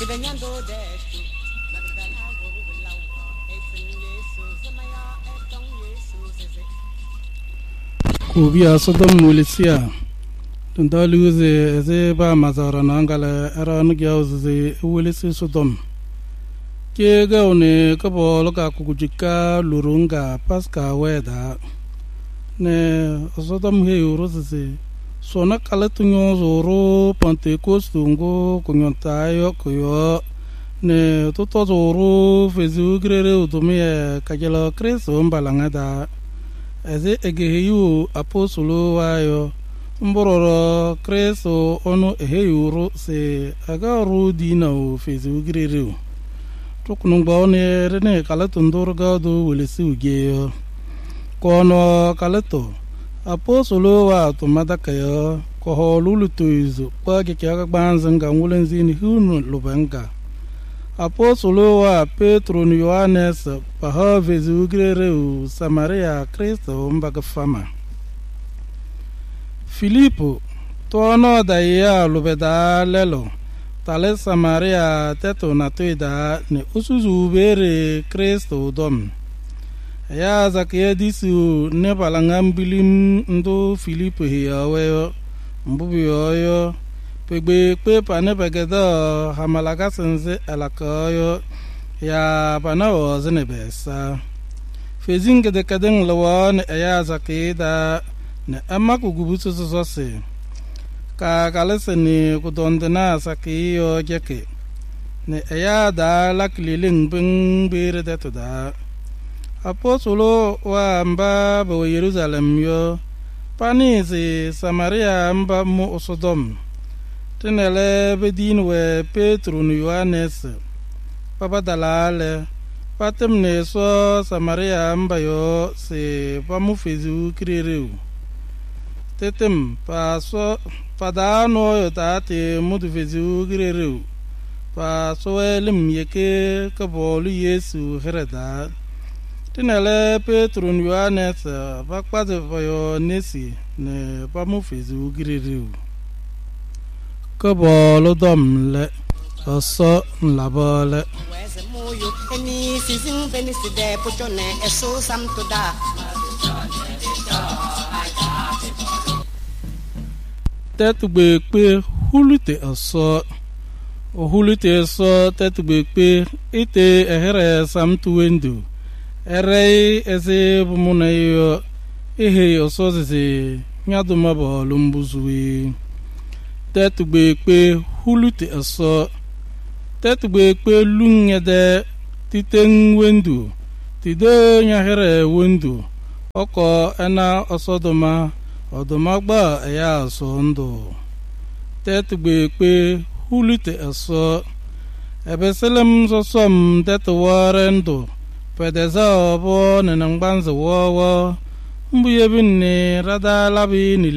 Kubia Sodom Mulisia Tundaluze Zeba Mazara Nangala Aran Gyauze Willisi Sodom Kega one Kaboloka Kujika Lurunga Pasca Weda Ne Sodom Heurose Sona Kalatunyo Zoro Pantecost-Tungo Kunyontayo Kuyo Ne Toto Zoro Fezugre Utumia Kajala Creso Mbalangada Eze egeheyu apostolo wayo mbororo Kristo ono eheyuro se agaru dina o fezugreru tukunungba one rene kalato ndorga do welesi ugeyo kono kalato apostolo wa to madakayo ko holulu tuizo page kyaga banzanga ngulenzi hunu lubanga apostolo wa Petro ni Yohanes paha vezugreru Samaria Kristo mbaga fama Filipo tono daya lubeda lelo tale Samaria teto natoida ne usuzu bere Kristo dom ya zakia disu ne balangam bilim ndo Filipo hiyawe mbubi yoyo pegbe pe pane pegeda hamalaga senze alakayo ya bana zene besa fezinge de kaden lawan ya zakida ne amaku gubusu sose ka kaleseni kudondena sakiyo jeke ne ya da laklilin bin bere de toda apostolo wa mba bo Jerusalem yo panisi Samaria mba mu Sodom tenele bedin we Petro ni Yohanes papa dalale patem ne so Samaria mbayo se pamu fezu kirereu tetem pa so padano yo tate mudu fezu kirereu pa so elim yeke kabolu Yesu hereda tenele Petro ni Yohanes pa kwaze yo nesi ne pamu fezu kirereu Kabolo dom le oso labole tetugbe pe hulute oso ohulute so tetugbe pe ite ehere samtu wendu ere eze bumunayo ehe oso ze nyaduma bolu mbuzuwi tetugbe pe hulute aso tetugbe pe lungede titen wendu tide nyahere wendu oko ena osodoma odoma gba ya aso ndo tetugbe pe hulute aso ebeselem sosom tetware ndo pedeza obo nenangbanze wowo mbuyebinne rada labi ni